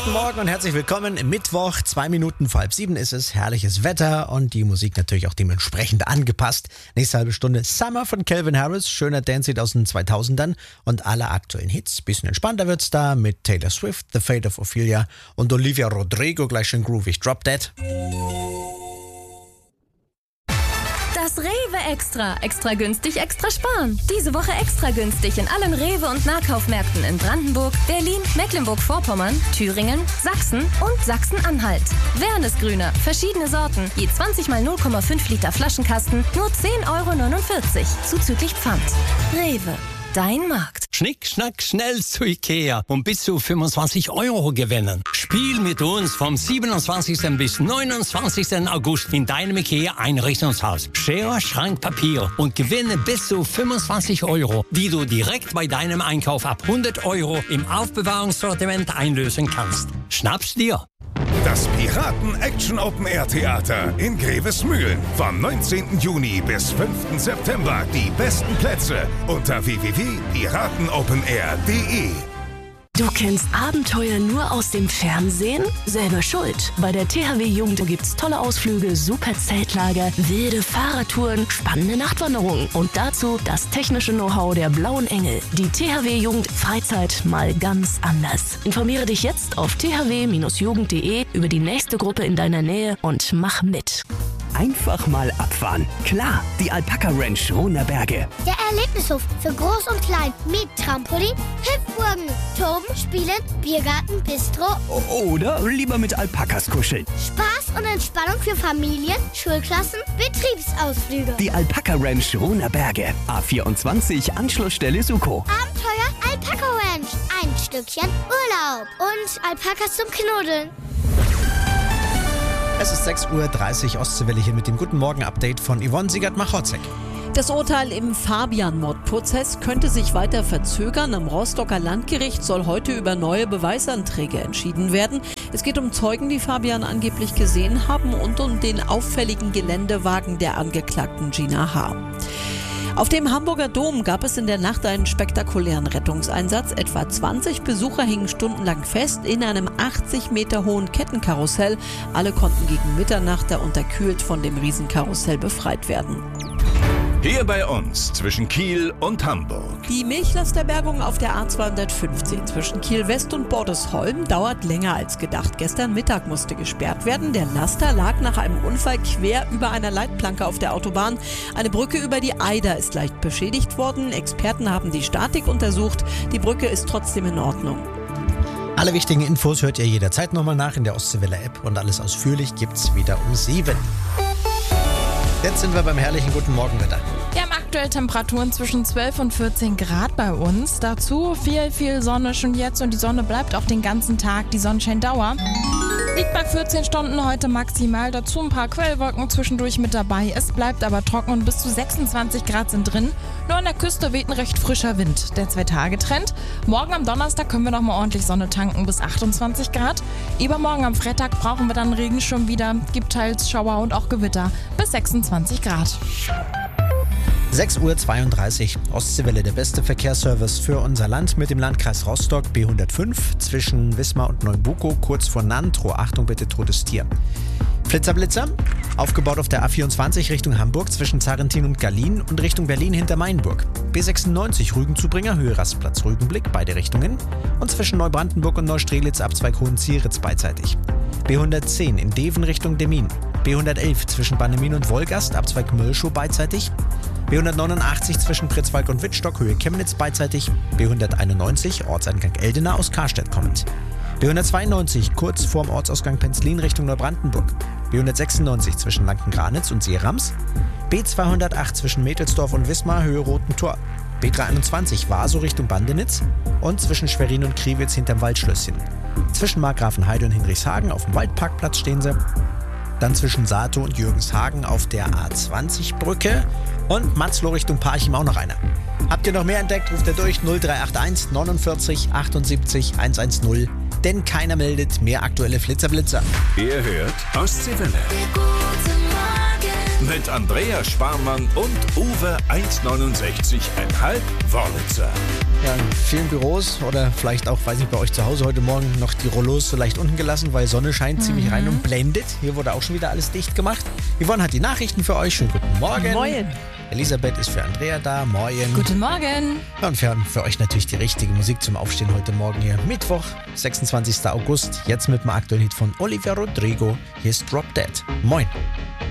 Guten Morgen und herzlich willkommen. Mittwoch, 2 Minuten vor 6:30 ist es. Herrliches Wetter und die Musik natürlich auch dementsprechend angepasst. Nächste halbe Stunde Summer von Calvin Harris, schöner Dancehall aus den 2000ern und alle aktuellen Hits. Bisschen entspannter wird's da mit Taylor Swift, The Fate of Ophelia und Olivia Rodrigo, gleich schön groovig. Drop Dead. Das Rewe Extra. Extra günstig, extra sparen. Diese Woche extra günstig in allen Rewe- und Nahkaufmärkten in Brandenburg, Berlin, Mecklenburg-Vorpommern, Thüringen, Sachsen und Sachsen-Anhalt. Wernesgrüner, verschiedene Sorten, je 20 mal 0,5 Liter Flaschenkasten, nur 10,49 € zuzüglich Pfand. Rewe, dein Markt. Schnick, schnack, schnell zu Ikea und bis zu 25 € gewinnen. Spiel mit uns vom 27. bis 29. August in deinem Ikea-Einrichtungshaus. Schere, Schrank, Papier und gewinne bis zu 25 €, die du direkt bei deinem Einkauf ab 100 € im Aufbewahrungssortiment einlösen kannst. Schnapp's dir! Das Piraten-Action-Open-Air-Theater in Grevesmühlen. Vom 19. Juni bis 5. September die besten Plätze unter www.piratenopenair.de. Du kennst Abenteuer nur aus dem Fernsehen? Selber schuld. Bei der THW Jugend gibt's tolle Ausflüge, super Zeltlager, wilde Fahrradtouren, spannende Nachtwanderungen und dazu das technische Know-how der Blauen Engel. Die THW Jugend Freizeit mal ganz anders. Informiere dich jetzt auf thw-jugend.de über die nächste Gruppe in deiner Nähe und mach mit. Einfach mal abfahren. Klar, die Alpaka Ranch Runerberge. Der Erlebnishof für Groß und Klein mit Trampolin, Hüpfburgen, Toben, Spielen, Biergarten, Bistro. Oder lieber mit Alpakas kuscheln. Spaß und Entspannung für Familien, Schulklassen, Betriebsausflüge. Die Alpaka Ranch Runerberge. A24 Anschlussstelle Suko. Abenteuer Alpaka Ranch. Ein Stückchen Urlaub. Und Alpakas zum Knuddeln. Es ist 6:30 Uhr, Ostseewelle hier mit dem Guten Morgen-Update von Yvonne Siegert-Machotzek. Das Urteil im Fabian-Mordprozess könnte sich weiter verzögern. Am Rostocker Landgericht soll heute über neue Beweisanträge entschieden werden. Es geht um Zeugen, die Fabian angeblich gesehen haben und um den auffälligen Geländewagen der Angeklagten Gina H. Auf dem Hamburger Dom gab es in der Nacht einen spektakulären Rettungseinsatz. Etwa 20 Besucher hingen stundenlang fest in einem 80 Meter hohen Kettenkarussell. Alle konnten gegen Mitternacht da unterkühlt von dem Riesenkarussell befreit werden. Hier bei uns zwischen Kiel und Hamburg. Die Milchlasterbergung auf der A215 zwischen Kiel West und Bordesholm dauert länger als gedacht. Gestern Mittag musste gesperrt werden. Der Laster lag nach einem Unfall quer über einer Leitplanke auf der Autobahn. Eine Brücke über die Eider ist leicht beschädigt worden. Experten haben die Statik untersucht. Die Brücke ist trotzdem in Ordnung. Alle wichtigen Infos hört ihr jederzeit nochmal nach in der Ostseewelle-App und alles ausführlich gibt's wieder um 7. Jetzt sind wir beim herrlichen Guten Morgenwetter. Wir haben aktuell Temperaturen zwischen 12 und 14 Grad bei uns. Dazu viel Sonne schon jetzt und die Sonne bleibt auch den ganzen Tag. Die Sonnenscheindauer liegt bei 14 Stunden heute maximal. Dazu ein paar Quellwolken zwischendurch mit dabei. Es bleibt aber trocken und bis zu 26 Grad sind drin. Nur an der Küste weht ein recht frischer Wind. Der 2-Tage-Trend. Morgen am Donnerstag können wir nochmal ordentlich Sonne tanken bis 28 Grad. Übermorgen am Freitag brauchen wir dann Regenschirm wieder. Gibt teils Schauer und auch Gewitter bis 26 Grad. 6:32 Uhr, Ostseewelle, der beste Verkehrsservice für unser Land mit dem Landkreis Rostock, B105 zwischen Wismar und Neubuko, kurz vor Nantro. Achtung bitte, totes Tier. Flitzer, aufgebaut auf der A24 Richtung Hamburg zwischen Zarentin und Gallien und Richtung Berlin hinter Mainburg. B96 Rügenzubringer, Höhe Rastplatz Rügenblick, beide Richtungen. Und zwischen Neubrandenburg und Neustrelitz Abzweig Hohenzieritz beidseitig. B110 in Deven Richtung Demmin. B111 zwischen Bannemin und Wolgast, Abzweig Mölschow beidseitig. B189 zwischen Pritzwalk und Wittstock, Höhe Chemnitz beidseitig. B191 Ortseingang Eldena aus Karstedt kommend. B192 kurz vorm Ortsausgang Penzlin Richtung Neubrandenburg. B196 zwischen Lanken-Granitz und Seerams. B208 zwischen Mädelsdorf und Wismar, Höhe Roten Tor. B321 Vaso Richtung Bandenitz und zwischen Schwerin und Kriwitz hinterm Waldschlösschen. Zwischen Markgrafenheide und Hinrichshagen auf dem Waldparkplatz stehen sie. Dann zwischen Sato und Jürgenshagen auf der A20-Brücke und Matzloh Richtung Parchim auch noch einer. Habt ihr noch mehr entdeckt, ruft ihr durch 0381 49 78 110, denn keiner meldet mehr aktuelle Flitzer. Ihr hört Ostseewelle. Guten Morgen. Mit Andrea Sparmann und Uwe 1,69,5 Wörlitzer. Ja, in vielen Büros oder vielleicht auch, weiß nicht, bei euch zu Hause heute Morgen noch die Rollos so leicht unten gelassen, weil Sonne scheint ziemlich rein und blendet. Hier wurde auch schon wieder alles dicht gemacht. Yvonne hat die Nachrichten für euch. Schönen guten Morgen. Moin. Elisabeth ist für Andrea da. Moin. Guten Morgen. Ja, und wir haben für euch natürlich die richtige Musik zum Aufstehen heute Morgen hier. Mittwoch, 26. August. Jetzt mit dem aktuellen Hit von Olivia Rodrigo. Hier ist Drop Dead. Moin.